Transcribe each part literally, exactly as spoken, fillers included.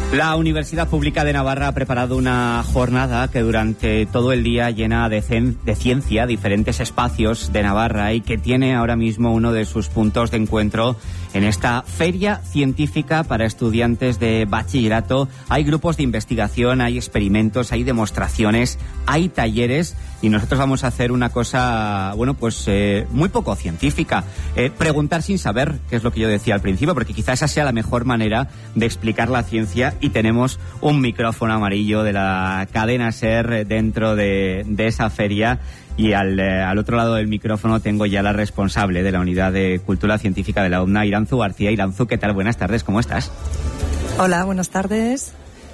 La Universidad Pública de Navarra ha preparado una jornada que durante todo el día llena de, cien, de ciencia diferentes espacios de Navarra y que tiene ahora mismo uno de sus puntos de encuentro en esta feria científica para estudiantes de bachillerato. Hay grupos de investigación, hay experimentos, hay demostraciones, hay talleres y nosotros vamos a hacer una cosa, bueno, pues eh, muy poco científica. Eh, preguntar sin saber, que es lo que yo decía al principio, porque quizás esa sea la mejor manera de explicar la ciencia. Y tenemos un micrófono amarillo de la cadena SER dentro de, de esa feria. Y al, eh, al otro lado del micrófono tengo ya la responsable de la Unidad de Cultura Científica de la U N A, Iranzu García. Iranzu, ¿qué tal? Buenas tardes, ¿cómo estás? Hola, buenas tardes.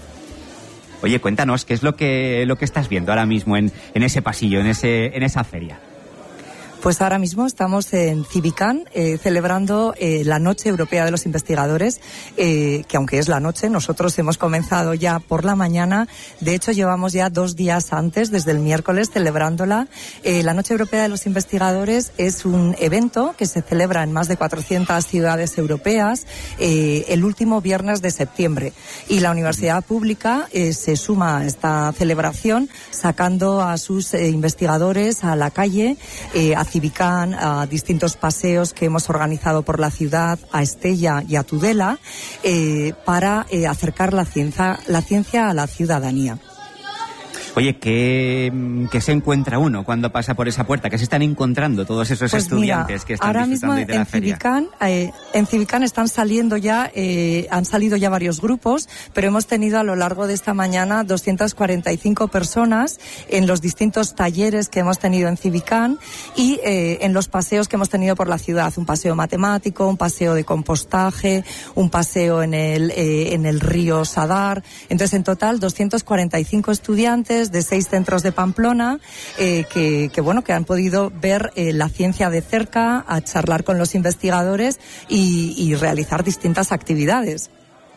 Oye, cuéntanos, ¿qué es lo que, lo que estás viendo ahora mismo en, en ese pasillo, en, ese, en esa feria? Pues ahora mismo estamos en Civicán eh, celebrando eh, la Noche Europea de los Investigadores, eh, que aunque es la noche, nosotros hemos comenzado ya por la mañana. De hecho, llevamos ya dos días antes, desde el miércoles, celebrándola. Eh, la Noche Europea de los Investigadores es un evento que se celebra en más de cuatrocientas ciudades europeas eh, el último viernes de septiembre. Y la Universidad Pública eh, se suma a esta celebración sacando a sus eh, investigadores a la calle, eh, a Civicán, a distintos paseos que hemos organizado por la ciudad, a Estella y a Tudela, eh, para eh, acercar la ciencia, la ciencia a la ciudadanía. Oye, ¿qué, ¿qué se encuentra uno cuando pasa por esa puerta? ¿Qué se están encontrando todos esos pues estudiantes mira, que están ahora disfrutando mismo de la en feria? Civicán, eh, en Civicán están saliendo ya, eh, han salido ya varios grupos, pero hemos tenido a lo largo de esta mañana doscientas cuarenta y cinco personas en los distintos talleres que hemos tenido en Civicán y eh, en los paseos que hemos tenido por la ciudad. Un paseo matemático, un paseo de compostaje, un paseo en el, eh, en el río Sadar. Entonces, en total, doscientos cuarenta y cinco estudiantes de seis centros de Pamplona eh, que, que, bueno, que han podido ver eh, la ciencia de cerca, a charlar con los investigadores y, y realizar distintas actividades.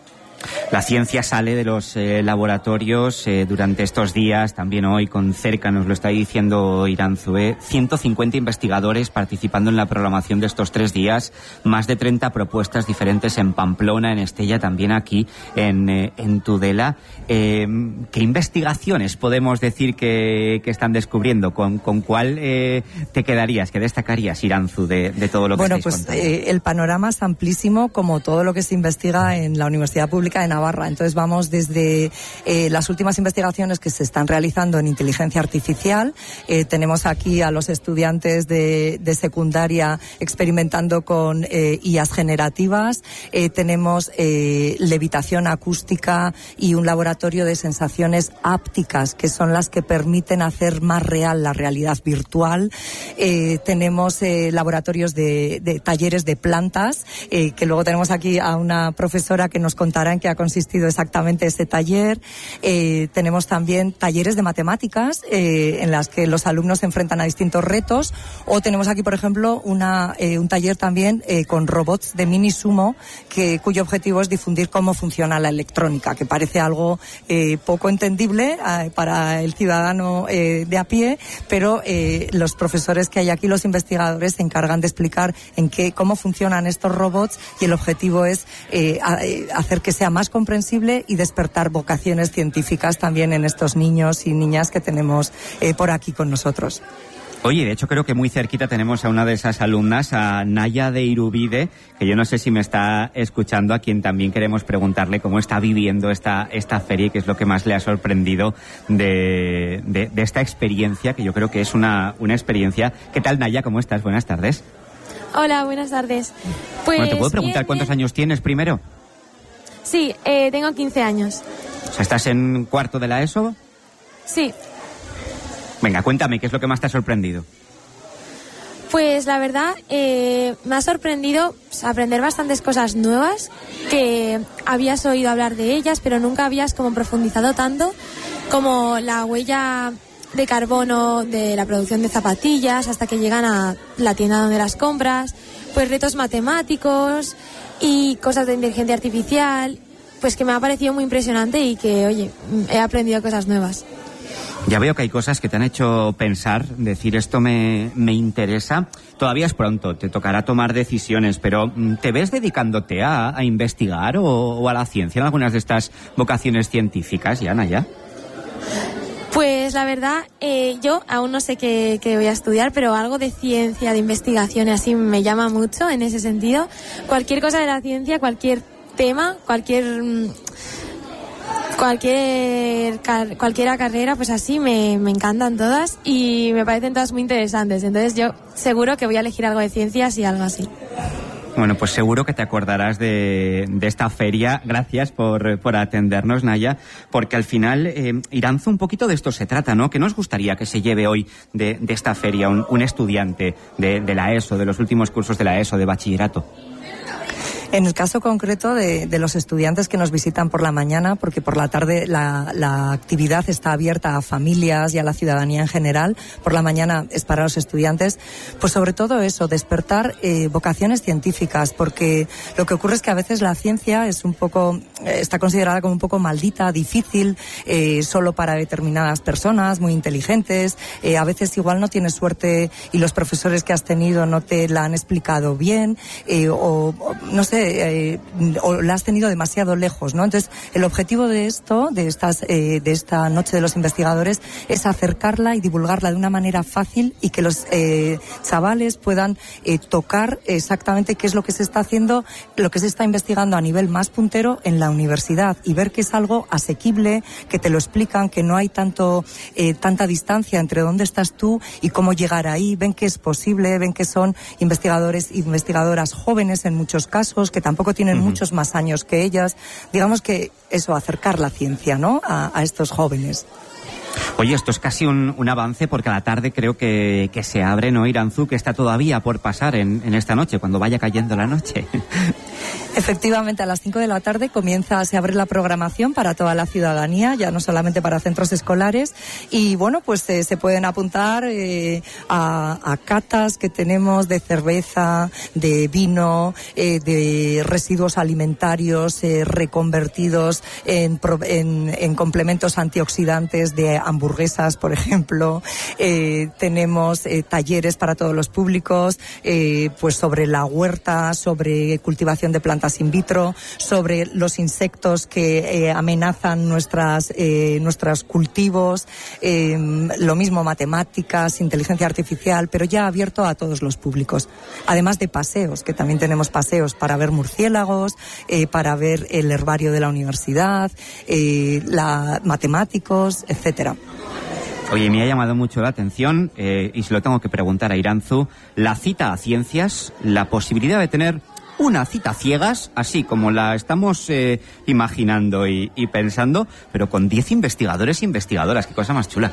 La ciencia sale de los eh, laboratorios eh, durante estos días, también hoy con cerca, nos lo está diciendo Iranzu, eh, ciento cincuenta investigadores participando en la programación de estos tres días, más de treinta propuestas diferentes en Pamplona, en Estella, también aquí en, eh, en Tudela. Eh, ¿Qué investigaciones podemos decir que, que están descubriendo? ¿Con, con cuál eh, te quedarías, qué destacaríis, Iranzu, de, de todo lo que bueno, estáis pues, contando? Eh, el panorama es amplísimo, como todo lo que se investiga en la Universidad Pública de Navarra. Entonces vamos desde eh, las últimas investigaciones que se están realizando en inteligencia artificial. Eh, tenemos aquí a los estudiantes de, de secundaria experimentando con eh, I As generativas. Eh, tenemos eh, levitación acústica y un laboratorio de sensaciones ápticas, que son las que permiten hacer más real la realidad virtual. Eh, tenemos eh, laboratorios de, de talleres de plantas, eh, que luego tenemos aquí a una profesora que nos contará en qué ha consistido exactamente ese taller. Eh, tenemos también talleres de matemáticas eh, en las que los alumnos se enfrentan a distintos retos, o tenemos aquí, por ejemplo, una, eh, un taller también eh, con robots de mini sumo, que, cuyo objetivo es difundir cómo funciona la electrónica, que parece algo eh, poco entendible eh, para el ciudadano eh, de a pie, pero eh, los profesores que hay aquí, los investigadores, se encargan de explicar en qué, cómo funcionan estos robots, y el objetivo es eh, a, eh, hacer que sea más comprensible y despertar vocaciones científicas también en estos niños y niñas que tenemos eh, por aquí con nosotros. Oye, de hecho creo que muy cerquita tenemos a una de esas alumnas, a Naya de Irubide, que yo no sé si me está escuchando, a quien también queremos preguntarle cómo está viviendo esta, esta feria y qué es lo que más le ha sorprendido de, de, de esta experiencia, que yo creo que es una, una experiencia. ¿Qué tal, Naya? ¿Cómo estás? Buenas tardes. Hola, buenas tardes. Pues, bueno, ¿te puedo preguntar bien, cuántos bien. años tienes primero? Sí, eh, tengo quince años. O sea, ¿estás en cuarto de la ESO? Sí. Venga, cuéntame, ¿qué es lo que más te ha sorprendido? Pues la verdad, eh, me ha sorprendido pues, aprender bastantes cosas nuevas, que habías oído hablar de ellas, pero nunca habías como profundizado tanto, como la huella de carbono de la producción de zapatillas hasta que llegan a la tienda donde las compras, pues retos matemáticos y cosas de inteligencia artificial, pues que me ha parecido muy impresionante y que, oye, he aprendido cosas nuevas. Ya veo que hay cosas que te han hecho pensar, decir esto me, me interesa. Todavía es pronto, te tocará tomar decisiones, pero ¿te ves dedicándote a, a investigar o, o a la ciencia en algunas de estas vocaciones científicas, Yana, ya? Pues la verdad, eh, yo aún no sé qué, qué voy a estudiar, pero algo de ciencia, de investigación y así me llama mucho en ese sentido. Cualquier cosa de la ciencia, cualquier tema, cualquier... Cualquier cualquiera carrera, pues así me, me encantan todas y me parecen todas muy interesantes. Entonces yo seguro que voy a elegir algo de ciencias y algo así. Bueno, pues seguro que te acordarás de, de esta feria. Gracias por, por atendernos, Naya, porque al final, eh, Iranzu, un poquito de esto se trata, ¿no? ¿Qué nos gustaría que se lleve hoy de, de esta feria un, un estudiante de, de la ESO, de los últimos cursos de la ESO, de bachillerato? En el caso concreto de, de los estudiantes que nos visitan por la mañana, porque por la tarde la, la actividad está abierta a familias y a la ciudadanía en general, por la mañana es para los estudiantes, pues sobre todo eso, despertar eh, vocaciones científicas, porque lo que ocurre es que a veces la ciencia es un poco, eh, está considerada como un poco maldita, difícil, eh, solo para determinadas personas, muy inteligentes, eh, a veces igual no tienes suerte y los profesores que has tenido no te la han explicado bien, eh, o, o no sé, Eh, o la has tenido demasiado lejos, ¿no? Entonces, el objetivo de esto, de estas, eh, de esta noche de los investigadores, es acercarla y divulgarla de una manera fácil y que los eh, chavales puedan eh, tocar exactamente qué es lo que se está haciendo, lo que se está investigando a nivel más puntero en la universidad y ver que es algo asequible, que te lo explican, que no hay tanto eh, tanta distancia entre dónde estás tú y cómo llegar ahí. Ven que es posible, ven que son investigadores e investigadoras jóvenes en muchos casos, que tampoco tienen uh-huh. muchos más años que ellas. Digamos que eso, acercar la ciencia, ¿no?, a, a estos jóvenes. Oye, esto es casi un, un avance porque a la tarde creo que, que se abre, ¿no, Iranzu? Que está todavía por pasar en, en esta noche, cuando vaya cayendo la noche. Efectivamente, a las cinco de la tarde comienza, se abre la programación para toda la ciudadanía, ya no solamente para centros escolares, y bueno, pues eh, se pueden apuntar eh, a, a catas que tenemos de cerveza, de vino, eh, de residuos alimentarios eh, reconvertidos en, en, en complementos antioxidantes de hamburguesas, por ejemplo. Eh, tenemos eh, talleres para todos los públicos, eh, pues sobre la huerta, sobre cultivación de plantas in vitro, sobre los insectos que eh, amenazan nuestras eh, nuestros cultivos, eh, lo mismo matemáticas, inteligencia artificial, pero ya abierto a todos los públicos. Además de paseos, que también tenemos paseos para ver murciélagos, eh, para ver el herbario de la universidad, eh, la, matemáticos, etcétera. Oye, me ha llamado mucho la atención, eh, y se lo tengo que preguntar a Iranzu, la cita a ciencias, la posibilidad de tener una cita ciegas, así como la estamos eh, imaginando y, y pensando, pero con diez investigadores e investigadoras. Qué cosa más chula.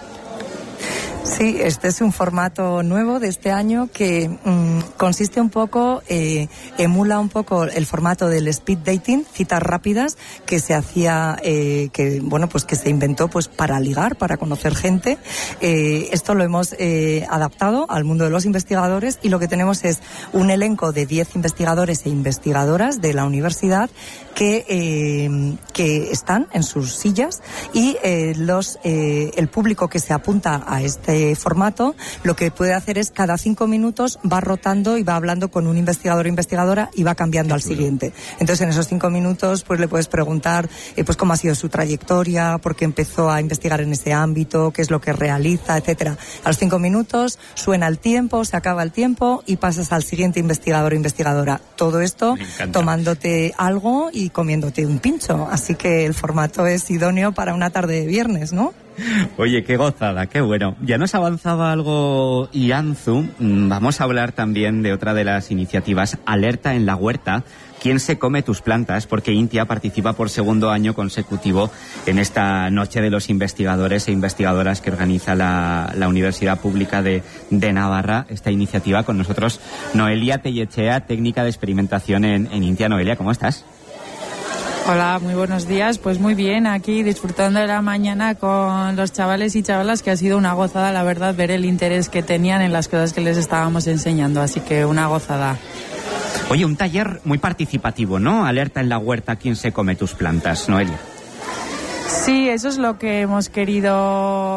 Sí, este es un formato nuevo de este año que mmm, consiste un poco, eh, emula un poco el formato del speed dating, citas rápidas, que se hacía, eh, que bueno, pues que se inventó pues para ligar, para conocer gente. Eh, esto lo hemos eh, adaptado al mundo de los investigadores y lo que tenemos es un elenco de diez investigadores e investigadoras de la universidad que eh, que están en sus sillas y eh, los eh, el público que se apunta a este formato lo que puede hacer es cada cinco minutos va rotando y va hablando con un investigador o investigadora y va cambiando al siguiente. Entonces en esos cinco minutos pues le puedes preguntar eh, pues cómo ha sido su trayectoria, por qué empezó a investigar en ese ámbito, qué es lo que realiza, etcétera. A los cinco minutos suena el tiempo, se acaba el tiempo y pasas al siguiente investigador o investigadora. Todo esto tomándote algo y comiéndote un pincho. Así que el formato es idóneo para una tarde de viernes, ¿no? Oye, qué gozada, qué bueno. Ya nos avanzaba algo Iranzu. Vamos a hablar también de otra de las iniciativas, Alerta en la Huerta. ¿Quién se come tus plantas? Porque INTIA participa por segundo año consecutivo en esta noche de los investigadores e investigadoras que organiza la, la Universidad Pública de, de Navarra. Esta iniciativa con nosotros, Noelia Tellechea, técnica de experimentación en, en INTIA. Noelia, ¿cómo estás? Hola, muy buenos días. Pues muy bien, aquí disfrutando de la mañana con los chavales y chavalas, que ha sido una gozada, la verdad, ver el interés que tenían en las cosas que les estábamos enseñando. Así que una gozada. Oye, un taller muy participativo, ¿no? Alerta en la Huerta, ¿quién se come tus plantas, Noelia? Sí, eso es lo que hemos querido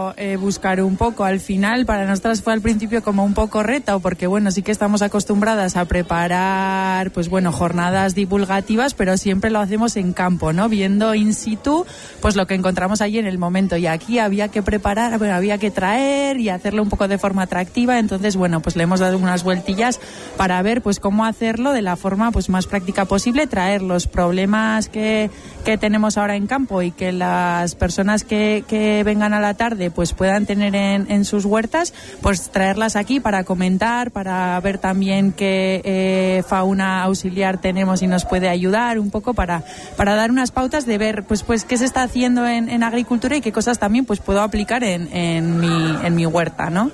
podido eh, buscar un poco. Al final, para nosotras fue al principio como un poco reto, porque bueno, sí que estamos acostumbradas a preparar, pues bueno, jornadas divulgativas, pero siempre lo hacemos en campo, ¿no? Viendo in situ, pues lo que encontramos allí en el momento. Y aquí había que preparar, bueno, había que traer y hacerlo un poco de forma atractiva. Entonces, bueno, pues le hemos dado unas vueltillas para ver, pues cómo hacerlo de la forma, pues más práctica posible, traer los problemas que, que tenemos ahora en campo y que las personas que, que vengan a la tarde pues puedan tener en, en sus huertas, pues traerlas aquí para comentar, para ver también qué eh, fauna auxiliar tenemos y nos puede ayudar un poco para, para dar unas pautas de ver pues pues qué se está haciendo en, en agricultura y qué cosas también pues puedo aplicar en, en mi en mi huerta, ¿no?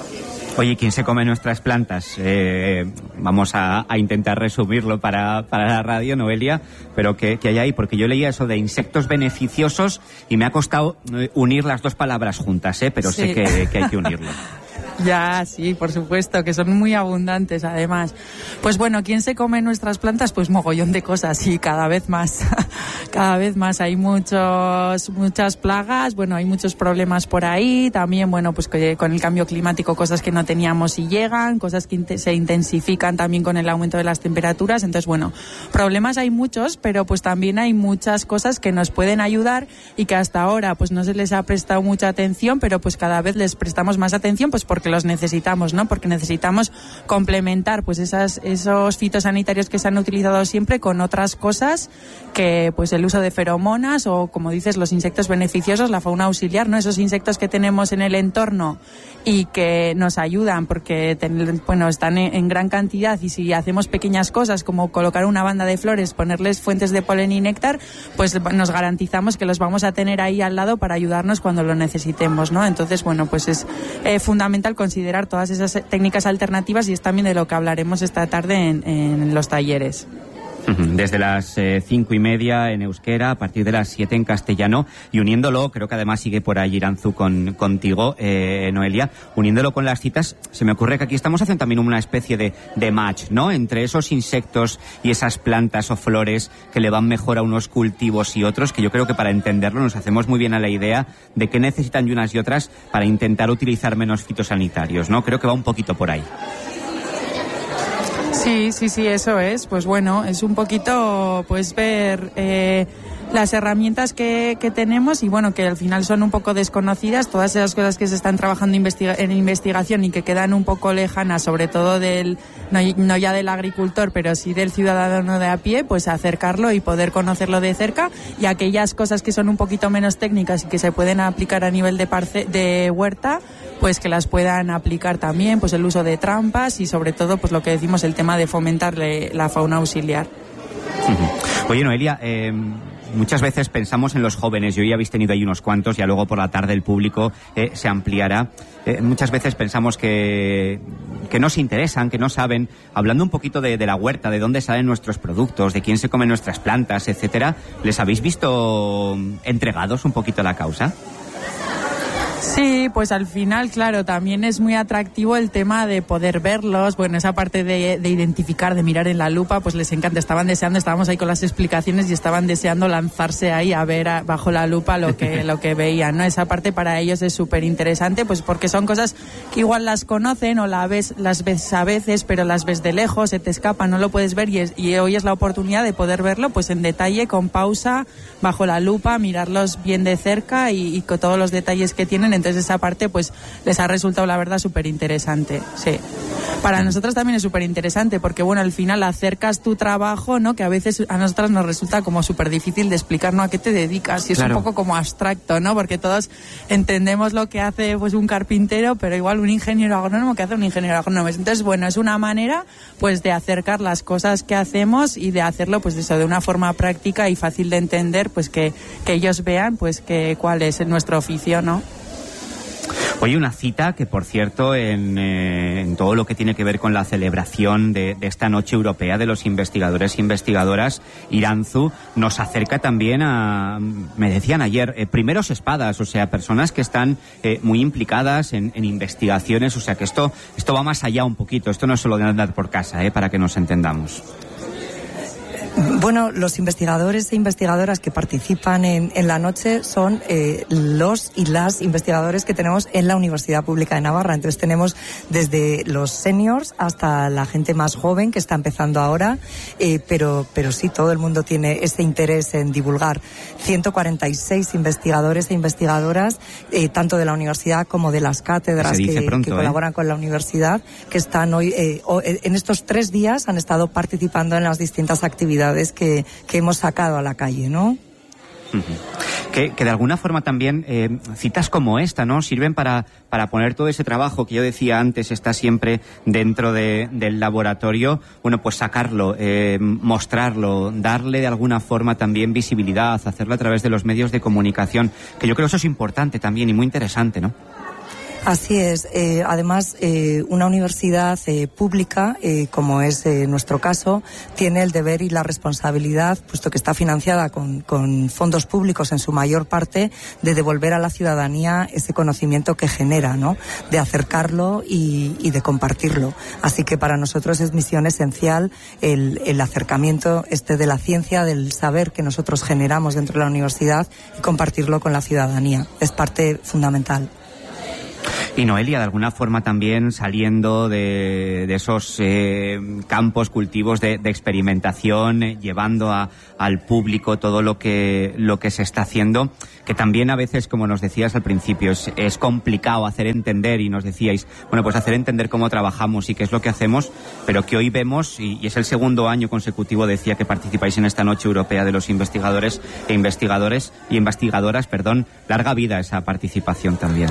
Oye, ¿quién se come nuestras plantas? Eh, vamos a, a intentar resumirlo para, para la radio, Noelia, pero ¿qué, qué hay ahí? Porque yo leía eso de insectos beneficiosos y me ha costado unir las dos palabras juntas, ¿eh? Pero sí. sé que, que hay que unirlo. Ya, sí, por supuesto, que son muy abundantes además. Pues bueno, ¿quién se come nuestras plantas? Pues mogollón de cosas y cada vez más, cada vez más. Hay muchos, muchas plagas, bueno, hay muchos problemas por ahí. También, bueno, pues con el cambio climático cosas que no teníamos y llegan, cosas que se intensifican también con el aumento de las temperaturas. Entonces, bueno, problemas hay muchos, pero pues también hay muchas cosas que nos pueden ayudar y que hasta ahora pues no se les ha prestado mucha atención, pero pues cada vez les prestamos más atención pues porque que los necesitamos, ¿no? Porque necesitamos complementar pues esas, esos fitosanitarios que se han utilizado siempre con otras cosas que pues el uso de feromonas o, como dices, los insectos beneficiosos, la fauna auxiliar, ¿no? Esos insectos que tenemos en el entorno y que nos ayudan porque ten, bueno, están en, en gran cantidad y si hacemos pequeñas cosas como colocar una banda de flores, ponerles fuentes de polen y néctar, pues nos garantizamos que los vamos a tener ahí al lado para ayudarnos cuando lo necesitemos, ¿no? Entonces, bueno, pues es eh, fundamental considerar todas esas técnicas alternativas y es también de lo que hablaremos esta tarde en, en los talleres. Desde las eh, cinco y media en euskera, a partir de las siete en castellano, y uniéndolo, creo que además sigue por ahí Iranzu con, contigo, eh, Noelia, uniéndolo con las citas, se me ocurre que aquí estamos haciendo también una especie de, de match, ¿no? Entre esos insectos y esas plantas o flores que le van mejor a unos cultivos y otros, que yo creo que para entenderlo nos hacemos muy bien a la idea de qué necesitan y unas y otras para intentar utilizar menos fitosanitarios, ¿no? Creo que va un poquito por ahí. Sí, sí, sí, eso es. Pues bueno, es un poquito pues ver eh, las herramientas que, que tenemos y bueno, que al final son un poco desconocidas, todas esas cosas que se están trabajando investiga- en investigación y que quedan un poco lejanas, sobre todo del, no, no ya del agricultor, pero sí del ciudadano de a pie, pues acercarlo y poder conocerlo de cerca, y aquellas cosas que son un poquito menos técnicas y que se pueden aplicar a nivel de, parce- de huerta, pues que las puedan aplicar también, pues el uso de trampas y sobre todo pues lo que decimos, el tema de fomentarle la fauna auxiliar. Uh-huh. Oye, Noelia, eh, muchas veces pensamos en los jóvenes, y hoy habéis tenido ahí unos cuantos, ya luego por la tarde el público eh, se ampliará. Eh, muchas veces pensamos que, que no se interesan, que no saben. Hablando un poquito de, de la huerta, de dónde salen nuestros productos, de quién se come nuestras plantas, etcétera, ¿les habéis visto entregados un poquito a la causa? Sí, pues al final, claro, también es muy atractivo el tema de poder verlos, bueno, esa parte de, de identificar, de mirar en la lupa, pues les encanta, estaban deseando, estábamos ahí con las explicaciones y estaban deseando lanzarse ahí a ver a, bajo la lupa lo que, lo que veían, ¿no? Esa parte para ellos es súper interesante, pues porque son cosas que igual las conocen o la ves, las ves a veces, pero las ves de lejos, se te escapa, no lo puedes ver y, es, y hoy es la oportunidad de poder verlo pues en detalle, con pausa, bajo la lupa, mirarlos bien de cerca y, y con todos los detalles que tienen. Entonces esa parte pues les ha resultado la verdad súper interesante, sí. Para nosotros también es súper interesante porque bueno, al final acercas tu trabajo, ¿no? Que a veces a nosotras nos resulta como súper difícil de explicar, ¿no? A qué te dedicas y es claro. Un poco como abstracto, ¿no? Porque todos entendemos lo que hace pues un carpintero, pero igual un ingeniero agrónomo, que hace un ingeniero agrónomo. Entonces bueno, es una manera pues de acercar las cosas que hacemos y de hacerlo pues eso, de una forma práctica y fácil de entender, pues que, que ellos vean pues que cuál es nuestro oficio, ¿no? Oye, una cita que, por cierto, en, eh, en todo lo que tiene que ver con la celebración de, de esta Noche Europea de los Investigadores e Investigadoras, Iranzu nos acerca también a, me decían ayer, eh, primeros espadas, o sea, personas que están eh, muy implicadas en, en investigaciones, o sea, que esto, esto va más allá un poquito, esto no es solo de andar por casa, eh, para que nos entendamos. Bueno, los investigadores e investigadoras que participan en, en la noche son eh, los y las investigadores que tenemos en la Universidad Pública de Navarra. Entonces tenemos desde los seniors hasta la gente más joven que está empezando ahora, eh, pero, pero sí, todo el mundo tiene ese interés en divulgar. ciento cuarenta y seis investigadores e investigadoras, eh, tanto de la universidad como de las cátedras que, pronto, que colaboran ¿eh? con la universidad, que están hoy, eh, en estos tres días han estado participando en las distintas actividades que, que hemos sacado a la calle, ¿no? Que, que de alguna forma también eh, citas como esta, ¿no? Sirven para, para poner todo ese trabajo que yo decía antes está siempre dentro de, del laboratorio, bueno, pues sacarlo, eh, mostrarlo, darle de alguna forma también visibilidad, hacerlo a través de los medios de comunicación, que yo creo que eso es importante también y muy interesante, ¿no? Así es. Eh, además, eh, una universidad eh, pública, eh, como es eh, nuestro caso, tiene el deber y la responsabilidad, puesto que está financiada con, con fondos públicos en su mayor parte, de devolver a la ciudadanía ese conocimiento que genera, ¿no? De acercarlo y, y de compartirlo. Así que para nosotros es misión esencial el, el acercamiento este de la ciencia, del saber que nosotros generamos dentro de la universidad y compartirlo con la ciudadanía. Es parte fundamental. Y Noelia, de alguna forma también saliendo de, de esos eh, campos, cultivos de, de experimentación, eh, llevando a, al público todo lo que, lo que se está haciendo, que también a veces, como nos decías al principio, es, es complicado hacer entender, y nos decíais, bueno, pues hacer entender cómo trabajamos y qué es lo que hacemos, pero que hoy vemos, y, y es el segundo año consecutivo, decía, que participáis en esta Noche Europea de los Investigadores e Investigadores y Investigadoras, perdón, larga vida esa participación también.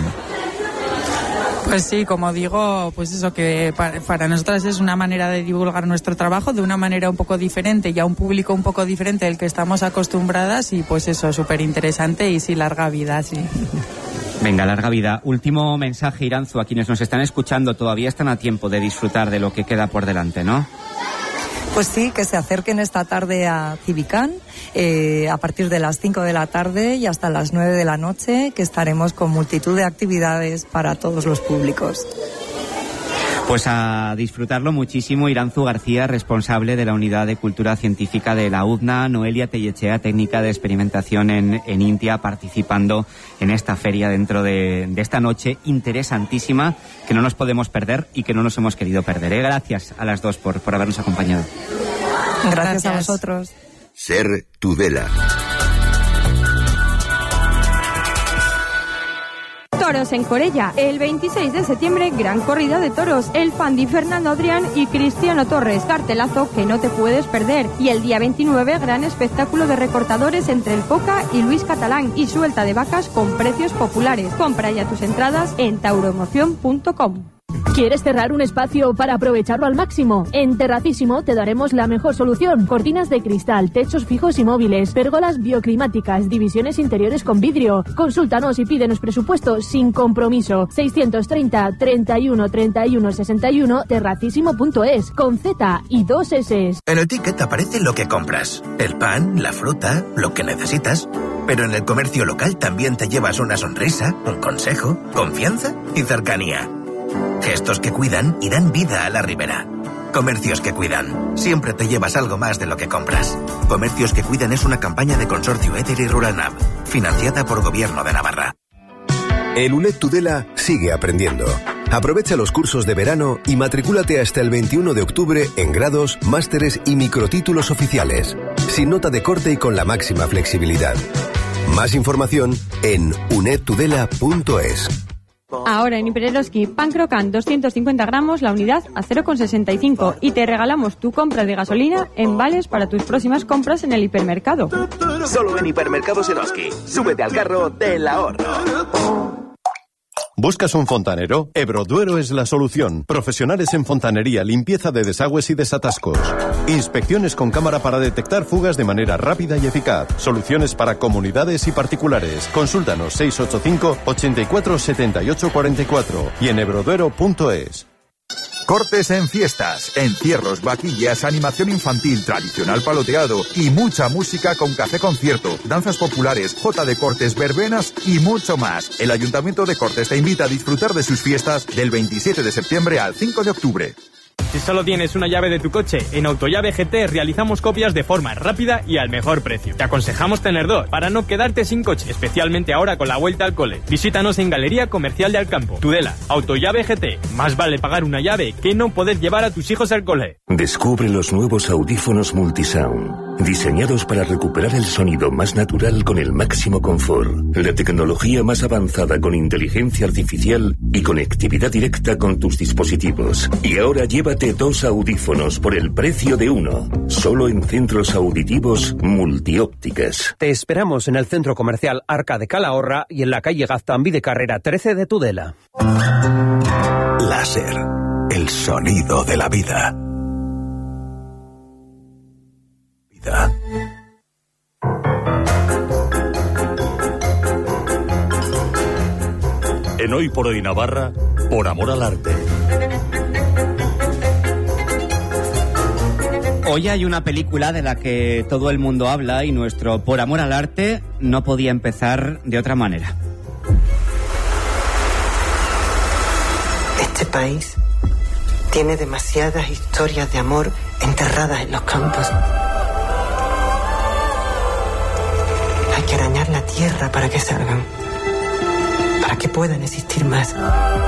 Pues sí, como digo, pues eso, que para, para nosotras es una manera de divulgar nuestro trabajo de una manera un poco diferente y a un público un poco diferente del que estamos acostumbradas, y pues eso, súper interesante y sí, larga vida, sí. Venga, larga vida. Último mensaje, Iranzu, a quienes nos están escuchando, todavía están a tiempo de disfrutar de lo que queda por delante, ¿no? Pues sí, que se acerquen esta tarde a Civicán, eh, a partir de las cinco de la tarde y hasta las nueve de la noche, que estaremos con multitud de actividades para todos los públicos. Pues a disfrutarlo muchísimo. Iranzu García, responsable de la Unidad de Cultura Científica de la U D N A, Noelia Tellechea, técnica de experimentación en, en Intia, participando en esta feria dentro de, de esta noche interesantísima que no nos podemos perder y que no nos hemos querido perder, ¿eh? Gracias a las dos por, por habernos acompañado. Gracias, Gracias a vosotros. Ser Tudela. Toros en Corella. El veintiséis de septiembre, gran corrida de toros. El Fandi, Fernando Adrián y Cristiano Torres. Cartelazo que no te puedes perder. Y el día veintinueve, gran espectáculo de recortadores entre el Poca y Luis Catalán. Y suelta de vacas con precios populares. Compra ya tus entradas en tauroemoción punto com. ¿Quieres cerrar un espacio para aprovecharlo al máximo? En Terracísimo te daremos la mejor solución. Cortinas de cristal, techos fijos y móviles, pérgolas bioclimáticas, divisiones interiores con vidrio. Consúltanos y pídenos presupuesto sin compromiso. seiscientos treinta, treinta y uno, treinta y uno, sesenta y uno, terracísimo punto es, con Z y dos S. En el ticket aparece lo que compras. El pan, la fruta, lo que necesitas. Pero en el comercio local también te llevas una sonrisa, un consejo, confianza y cercanía. Gestos que cuidan y dan vida a la ribera. Comercios que cuidan. Siempre te llevas algo más de lo que compras. Comercios que cuidan es una campaña de Consorcio Éter y Rural Nav, financiada por Gobierno de Navarra. En UNED Tudela sigue aprendiendo. Aprovecha los cursos de verano y matricúlate hasta el veintiuno de octubre en grados, másteres y microtítulos oficiales. Sin nota de corte y con la máxima flexibilidad. Más información en uned tudela punto es. Ahora en Hipereroski, pan crocant doscientos cincuenta gramos, la unidad a cero coma sesenta y cinco, y te regalamos tu compra de gasolina en vales para tus próximas compras en el hipermercado. Solo en Hipermercados Eroski. Súbete al carro del ahorro. ¿Buscas un fontanero? Ebroduero es la solución. Profesionales en fontanería, limpieza de desagües y desatascos. Inspecciones con cámara para detectar fugas de manera rápida y eficaz. Soluciones para comunidades y particulares. Consúltanos seis ocho cinco, ochenta y cuatro, setenta y ocho cuarenta y cuatro y en ebroduero punto es. Cortes en fiestas, encierros, vaquillas, animación infantil, tradicional paloteado y mucha música con café concierto, danzas populares, jota de cortes, verbenas y mucho más. El Ayuntamiento de Cortes te invita a disfrutar de sus fiestas del veintisiete de septiembre al cinco de octubre. Si solo tienes una llave de tu coche, en Autollave G T realizamos copias de forma rápida y al mejor precio. Te aconsejamos tener dos, para no quedarte sin coche, especialmente ahora con la vuelta al cole. Visítanos en Galería Comercial de Alcampo. Tudela, Autollave G T. Más vale pagar una llave que no poder llevar a tus hijos al cole. Descubre los nuevos audífonos Multisound, diseñados para recuperar el sonido más natural con el máximo confort. La tecnología más avanzada con inteligencia artificial y conectividad directa con tus dispositivos. Y ahora llévate dos audífonos por el precio de uno. Solo en centros auditivos Multiópticas. Te esperamos en el centro comercial Arca de Calahorra y en la calle Gaztambide de Carrera trece de Tudela. Láser, el sonido de la vida. Vida. En Hoy por Hoy Navarra, por amor al arte. Hoy hay una película de la que todo el mundo habla y nuestro Por amor al arte no podía empezar de otra manera. Este país tiene demasiadas historias de amor enterradas en los campos. Hay que arañar la tierra para que salgan, para que puedan existir más.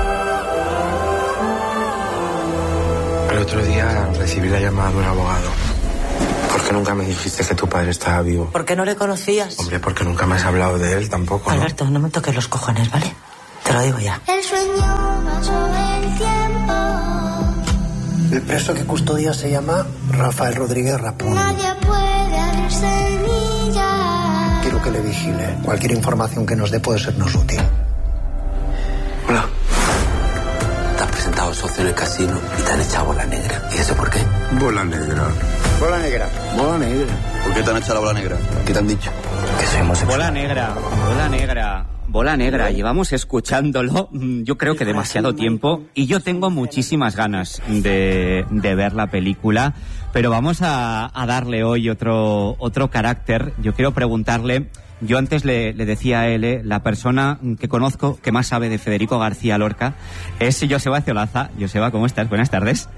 El otro día recibí la llamada de un abogado. ¿Por qué nunca me dijiste que tu padre estaba vivo? ¿Por qué no le conocías? Hombre, porque nunca me has hablado de él tampoco, ¿no? Alberto, no me toques los cojones, ¿vale? Te lo digo ya. El sueño pasó el tiempo. El preso que custodia se llama Rafael Rodríguez Rapón. Nadie puede abrir semillas. Quiero que le vigile. Cualquier información que nos dé puede sernos útil. Hola. Te has presentado socio en el casino y te han echado bola negra. ¿Y eso por qué? Bola negra. Bola negra. Bola negra. ¿Por qué te han echado la bola negra? ¿Qué te han dicho? Que soy homosexual. Bola negra, bola negra. Bola negra, llevamos escuchándolo yo creo que demasiado tiempo y yo tengo muchísimas ganas de, de ver la película, pero vamos a, a darle hoy otro, otro carácter. Yo quiero preguntarle, yo antes le, le decía a él, eh, la persona que conozco que más sabe de Federico García Lorca es Joseba Ciolaza. Joseba, ¿cómo estás? Buenas tardes.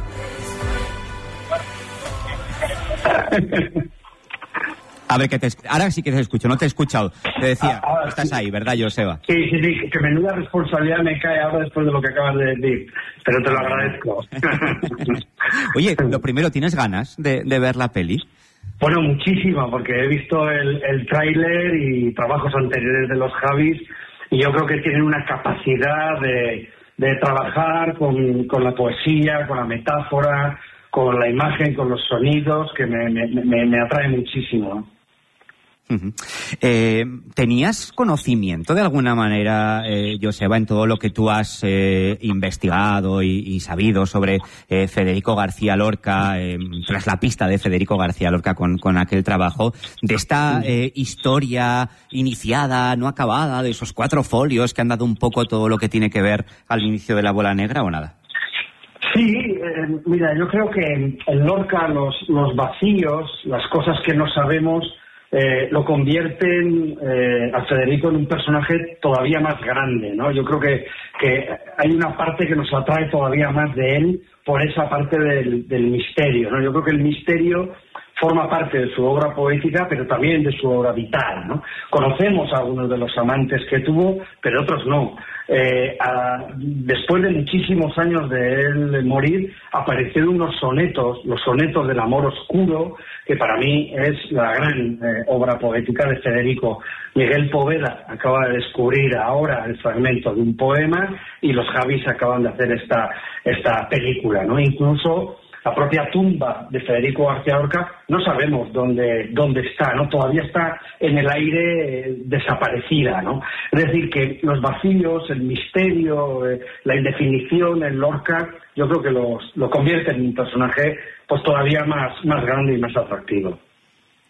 A ver, que te, ahora sí que te escucho, no te he escuchado. Te decía, ah, estás sí. Ahí, ¿verdad, Joseba? Sí, sí, sí, que menuda responsabilidad me cae ahora después de lo que acabas de decir, pero te lo agradezco. Oye, lo primero, ¿tienes ganas de, de ver la peli? Bueno, muchísimo, porque he visto el, el tráiler y trabajos anteriores de los Javis, y yo creo que tienen una capacidad de, de trabajar con, con la poesía, con la metáfora, con la imagen, con los sonidos, que me, me, me, me atrae muchísimo. Uh-huh. Eh, ¿Tenías conocimiento de alguna manera, eh, Joseba, en todo lo que tú has eh, investigado y, y sabido sobre eh, Federico García Lorca, eh, tras la pista de Federico García Lorca con, con aquel trabajo, de esta eh, historia iniciada, no acabada, de esos cuatro folios que han dado un poco todo lo que tiene que ver al inicio de la Bola Negra, o nada? Sí, eh, mira, yo creo que en Lorca los, los vacíos, las cosas que no sabemos, Eh, lo convierten eh, a Federico en un personaje todavía más grande, ¿no? Yo creo que, que hay una parte que nos atrae todavía más de él por esa parte del, del misterio, ¿no? Yo creo que el misterio forma parte de su obra poética, pero también de su obra vital, ¿no? Conocemos a algunos de los amantes que tuvo, pero otros no. Eh, a, después de muchísimos años de él morir, aparecieron unos sonetos, los sonetos del amor oscuro, que para mí es la gran eh, obra poética de Federico. Miguel Poveda acaba de descubrir ahora el fragmento de un poema y los Javis acaban de hacer esta, esta película, ¿no? Incluso la propia tumba de Federico García Lorca no sabemos dónde, dónde está, ¿no? Todavía está en el aire eh, desaparecida, ¿no? Es decir, que los vacíos, el misterio, eh, la indefinición en Lorca, yo creo que los, lo convierte en un personaje pues todavía más, más grande y más atractivo.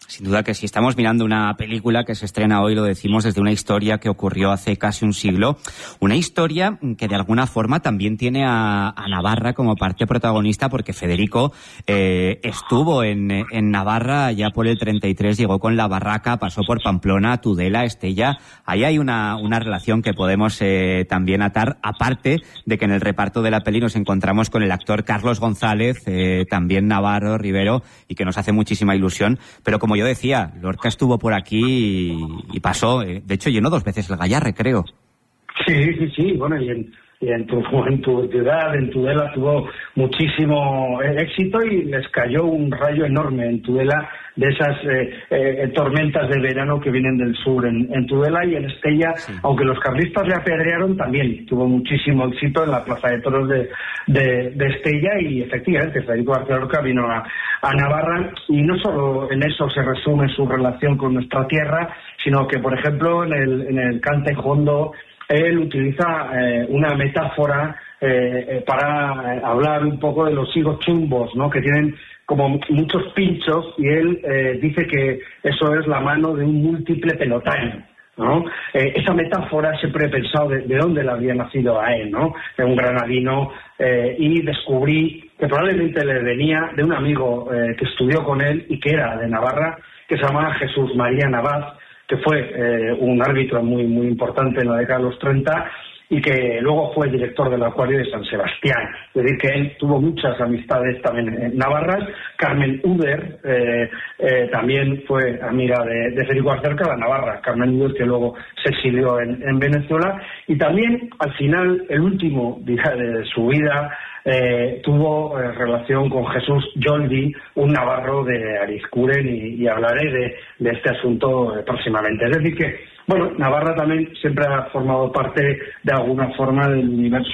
Sin duda que sí. Estamos mirando una película que se estrena hoy, lo decimos, desde una historia que ocurrió hace casi un siglo. Una historia que de alguna forma también tiene a, a Navarra como parte protagonista, porque Federico eh, estuvo en, en Navarra ya por el treinta y tres, llegó con la Barraca, pasó por Pamplona, Tudela, Estella. Ahí hay una, una relación que podemos eh, también atar, aparte de que en el reparto de la peli nos encontramos con el actor Carlos González, eh, también navarro, ribero, y que nos hace muchísima ilusión. Pero como yo decía, Lorca estuvo por aquí y, y pasó, eh, de hecho llenó dos veces el Gallarre, creo. Sí, sí, sí, bueno, y en, y en, tu, en tu ciudad, en Tudela, tuvo muchísimo éxito y les cayó un rayo enorme en Tudela, de esas eh, eh, tormentas de verano que vienen del sur en, en Tudela, y en Estella, sí. Aunque los carlistas le apedrearon, también tuvo muchísimo éxito en la Plaza de Toros de, de, de Estella, y efectivamente Federico García Lorca vino a, a Navarra, y no solo en eso se resume su relación con nuestra tierra, sino que, por ejemplo, en el, en el cante jondo, él utiliza eh, una metáfora eh, eh, para eh, hablar un poco de los higos chumbos, ¿no?, que tienen como muchos pinchos, y él eh, dice que eso es la mano de un múltiple pelotaño, ¿no? Eh, esa metáfora siempre he pensado de, de dónde le había nacido a él, ¿no? De un granadino, eh, y descubrí que probablemente le venía de un amigo eh, que estudió con él y que era de Navarra, que se llamaba Jesús María Navaz, que fue eh, un árbitro muy muy importante en la década de los treinta, y que luego fue director del Acuario de San Sebastián. Es decir, que él tuvo muchas amistades también en Navarra. Carmen Uder eh, eh, también fue amiga de, de Federico García Lorca, la Navarra. Carmen Uder, que luego se exilió en, en Venezuela. Y también, al final, el último día de su vida, eh, tuvo eh, relación con Jesús Yoldi, un navarro de Arizcuren, y, y hablaré de, de este asunto eh, próximamente. Es decir que, bueno, Navarra también siempre ha formado parte de alguna forma del universo